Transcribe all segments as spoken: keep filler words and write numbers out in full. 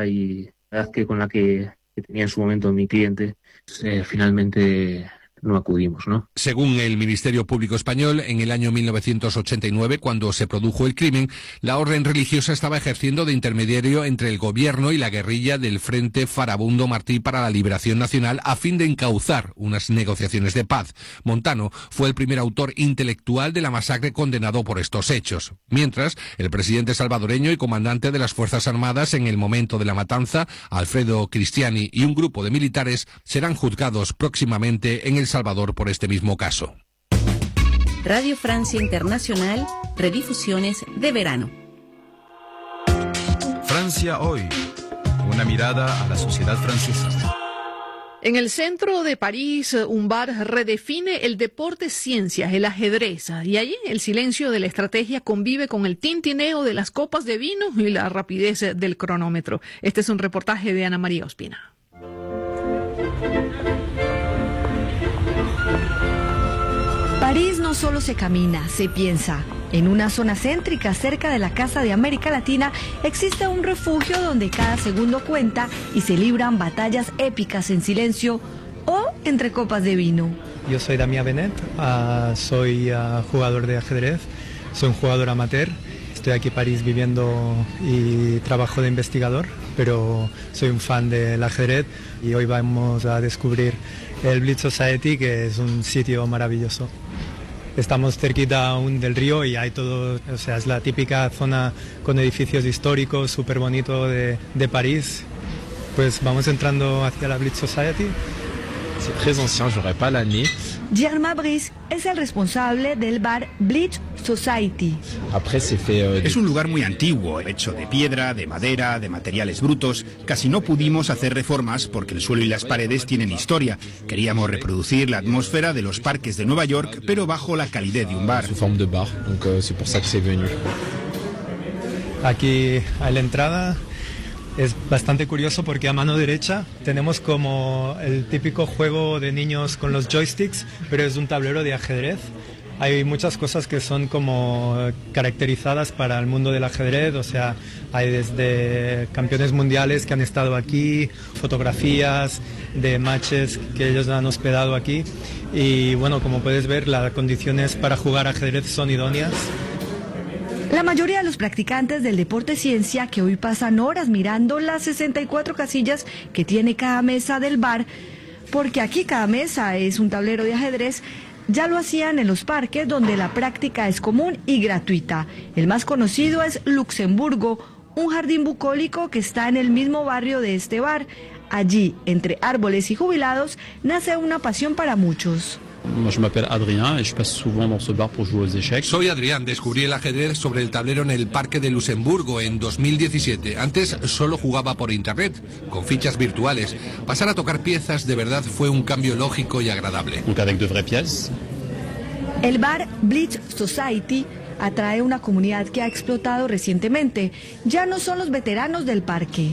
mesa y la verdad que con la que, que tenía en su momento mi cliente, eh, finalmente no acudimos, ¿no? Según el Ministerio Público Español, en el año mil novecientos ochenta y nueve, cuando se produjo el crimen, la orden religiosa estaba ejerciendo de intermediario entre el gobierno y la guerrilla del Frente Farabundo Martí para la Liberación Nacional a fin de encauzar unas negociaciones de paz. Montano fue el primer autor intelectual de la masacre condenado por estos hechos. Mientras, el presidente salvadoreño y comandante de las Fuerzas Armadas en el momento de la matanza, Alfredo Cristiani, y un grupo de militares serán juzgados próximamente en El Salvador por este mismo caso. Radio Francia Internacional, redifusiones de verano. Francia hoy, una mirada a la sociedad francesa. En el centro de París, un bar redefine el deporte ciencias, el ajedrez, y allí el silencio de la estrategia convive con el tintineo de las copas de vino y la rapidez del cronómetro. Este es un reportaje de Ana María Ospina. París no solo se camina, se piensa. En una zona céntrica cerca de la Casa de América Latina existe un refugio donde cada segundo cuenta y se libran batallas épicas en silencio o entre copas de vino. Yo soy Damien Benet, uh, soy uh, jugador de ajedrez, soy un jugador amateur. Estoy aquí en París viviendo y trabajo de investigador, pero soy un fan del ajedrez y hoy vamos a descubrir el Blitz Society, que es un sitio maravilloso. Estamos cerquita aún del río y hay todo, o sea, es la típica zona con edificios históricos, súper bonito de, de París. Pues vamos entrando hacia la Blitz Society. C'est très ancien, j'aurais pas l'année. Germain Brice es el responsable del bar Blitz Society. Après, c'est fait, euh, es un lugar muy antiguo, hecho de piedra, de madera, de materiales brutos. Casi no pudimos hacer reformas porque el suelo y las paredes tienen historia. Queríamos reproducir la atmósfera de los parques de Nueva York, pero bajo la calidez de un bar. Sous forme de bar, donc euh, c'est pour ça que c'est venu. Aquí a la entrada es bastante curioso porque a mano derecha tenemos como el típico juego de niños con los joysticks, pero es un tablero de ajedrez. Hay muchas cosas que son como caracterizadas para el mundo del ajedrez, o sea, hay desde campeones mundiales que han estado aquí, fotografías de matches que ellos han hospedado aquí y bueno, como puedes ver, las condiciones para jugar ajedrez son idóneas. La mayoría de los practicantes del deporte ciencia que hoy pasan horas mirando las sesenta y cuatro casillas que tiene cada mesa del bar, porque aquí cada mesa es un tablero de ajedrez, ya lo hacían en los parques donde la práctica es común y gratuita. El más conocido es Luxemburgo, un jardín bucólico que está en el mismo barrio de este bar. Allí, entre árboles y jubilados, nace una pasión para muchos. Moi, je m'appelle Adrien et je passe souvent dans ce bar pour jouer aux échecs. Soy Adrián, descubrí el ajedrez sobre el tablero en el Parque de Luxemburgo en dos mil diecisiete. Antes solo jugaba por internet, con fichas virtuales. Pasar a tocar piezas de verdad fue un cambio lógico y agradable. Donc avec de vraies pièces. El bar Blitz Society atrae una comunidad que ha explotado recientemente. Ya no son los veteranos del parque.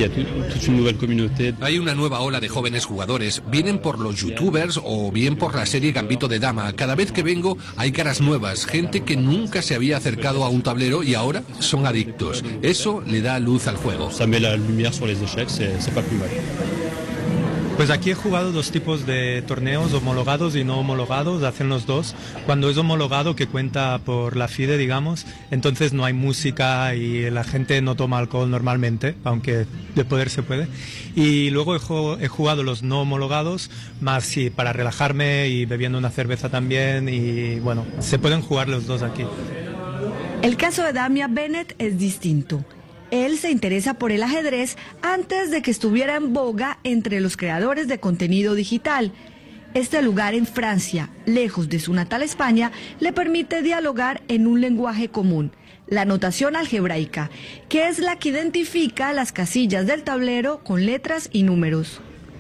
Hay una nueva ola de jóvenes jugadores. Vienen por los youtubers o bien por la serie Gambito de Dama. Cada vez que vengo hay caras nuevas, gente que nunca se había acercado a un tablero y ahora son adictos. Eso le da luz al juego. Ça met la lumière sur les échecs, c'est, c'est pas plus mal. Pues aquí he jugado dos tipos de torneos, homologados y no homologados, hacen los dos. Cuando es homologado, que cuenta por la FIDE, digamos, entonces no hay música y la gente no toma alcohol normalmente, aunque de poder se puede. Y luego he, he jugado los no homologados, más sí, para relajarme y bebiendo una cerveza también, y bueno, se pueden jugar los dos aquí. El caso de Damien Benet es distinto. Él se interesa por el ajedrez antes de que estuviera en boga entre los creadores de contenido digital. Este lugar en Francia, lejos de su natal España, le permite dialogar en un lenguaje común, la notación algebraica, que es la que identifica las casillas del tablero con letras y números.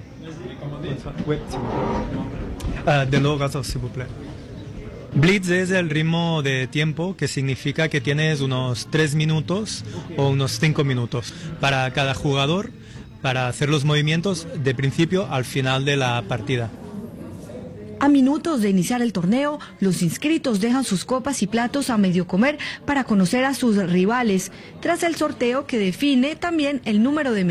Uh, de nuevo, gracias, s'il vous plaît. Blitz es el ritmo de tiempo, que significa que tienes unos tres minutos o unos cinco minutos para cada jugador para hacer los movimientos de principio al final de la partida. A minutos de iniciar el torneo, los inscritos dejan sus copas y platos a medio comer para conocer a sus rivales, tras el sorteo que define también el número de